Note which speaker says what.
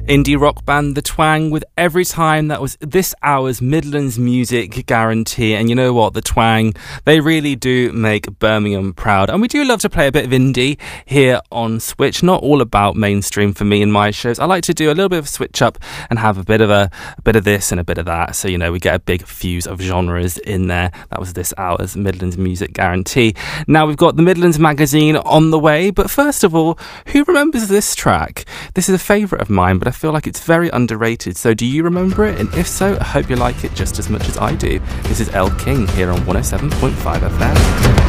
Speaker 1: Indie rock band The Twang with Every Time. That was this hour's Midlands Music Guarantee. And you know what? The Twang, they really do make Birmingham proud. And we do love to play a bit of indie here on Switch. Not all about mainstream for me in my shows. I like to do a little bit of switch up and have a bit of this and a bit of that. So, you know, we get a big fuse of genres in there. That was this hour's Midlands Music Guarantee. Now we've got the Midlands Magazine on the way. But first of all, who remembers this track? This is a favourite of mine, but I feel like it's very underrated. So do you remember it? And if so, I hope you like it just as much as I do. This is Elle King here on 107.5 FM.